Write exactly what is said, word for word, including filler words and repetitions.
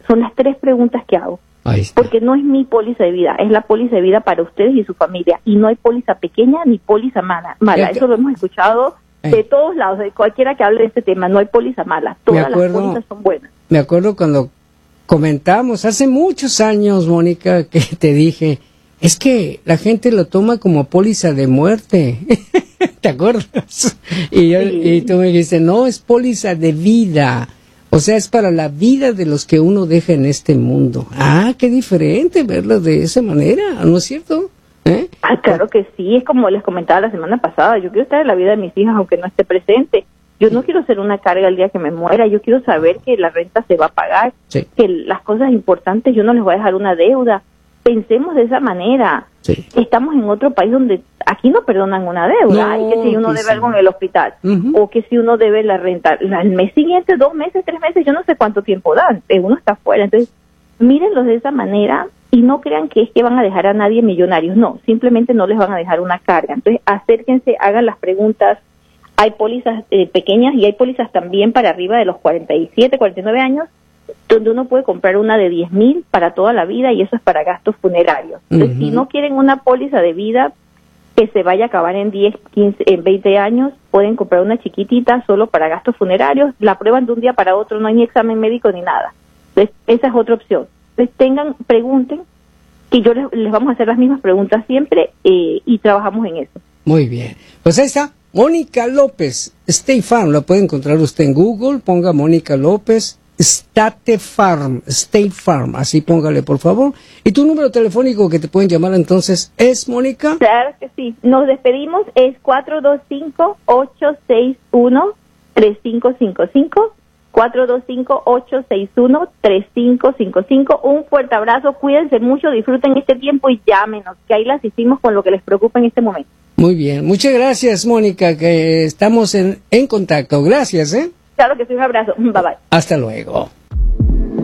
Son las tres preguntas que hago. Porque no es mi póliza de vida, es la póliza de vida para ustedes y su familia. Y no hay póliza pequeña ni póliza mala. mala. Eso lo hemos escuchado de todos lados, de cualquiera que hable de este tema. No hay póliza mala, todas acuerdo, las pólizas son buenas. Me acuerdo cuando comentamos hace muchos años, Mónica, que te dije, es que la gente lo toma como póliza de muerte. ¿Te acuerdas? Y, yo, sí. y tú me dijiste, no, es póliza de vida. O sea, es para la vida de los que uno deja en este mundo. Ah, qué diferente verlo de esa manera, ¿no es cierto? ¿Eh? Ah, claro que sí, es como les comentaba la semana pasada, yo quiero estar en la vida de mis hijas aunque no esté presente. Yo no quiero ser una carga el día que me muera, yo quiero saber que la renta se va a pagar, sí. que las cosas importantes yo no les voy a dejar una deuda. Pensemos de esa manera. Sí. Estamos en otro país donde aquí no perdonan una deuda. No, Ay, que si uno debe sí. algo en el hospital, uh-huh. o que si uno debe la renta, la, el mes siguiente, dos meses, tres meses, yo no sé cuánto tiempo dan, uno está afuera. Entonces, mírenlos de esa manera y no crean que es que van a dejar a nadie millonarios. No, simplemente no les van a dejar una carga. Entonces, acérquense, hagan las preguntas. Hay pólizas eh, pequeñas y hay pólizas también para arriba de los cuarenta y siete, cuarenta y nueve años, donde uno puede comprar una de diez mil para toda la vida y eso es para gastos funerarios. Entonces, uh-huh. si no quieren una póliza de vida que se vaya a acabar en diez, quince, en veinte años, pueden comprar una chiquitita solo para gastos funerarios, la prueban de un día para otro, no hay ni examen médico ni nada. Entonces, esa es otra opción. Entonces, tengan, pregunten, que yo les, les vamos a hacer las mismas preguntas siempre eh, y trabajamos en eso. Muy bien. Pues ahí está, Mónica López, State Farm, la puede encontrar usted en Google, ponga Mónica López, State Farm, State Farm, así póngale por favor. ¿Y tu número telefónico que te pueden llamar entonces es, Mónica? Claro que sí. Nos despedimos, es cuatro dos cinco, ocho seis uno, tres cinco cinco cinco, cuatro dos cinco, ocho seis uno, tres cinco cinco cinco. Un fuerte abrazo, cuídense mucho, disfruten este tiempo y llámenos, que ahí las hicimos con lo que les preocupa en este momento. Muy bien, muchas gracias, Mónica, que estamos en, en contacto. Gracias, ¿eh? Claro que sí, un abrazo. Bye bye. Hasta luego.